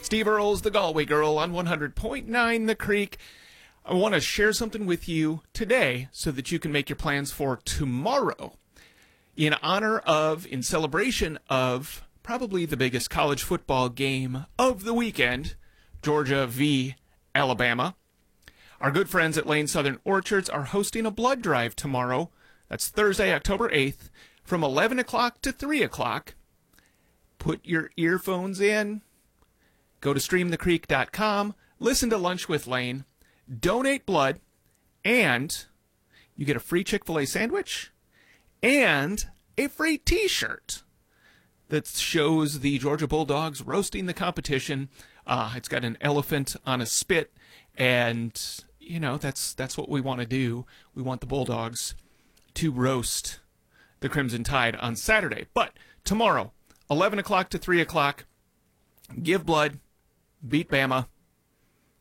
Steve Earls, the Galway Girl on 100.9 The Creek. I want to share something with you today so that you can make your plans for tomorrow in honor of, in celebration of, probably the biggest college football game of the weekend, Georgia v. Alabama. Our good friends at Lane Southern Orchards are hosting a blood drive tomorrow. That's Thursday, October 8th, from 11 o'clock to 3 o'clock. Put your earphones in. Go to streamthecreek.com. Listen to Lunch with Lane. Donate blood. And you get a free Chick-fil-A sandwich and a free T-shirt that shows the Georgia Bulldogs roasting the competition. It's got an elephant on a spit, and you know that's what we want to do. We want the Bulldogs to roast the Crimson Tide on Saturday. But tomorrow, 11 o'clock to 3 o'clock, give blood, beat Bama,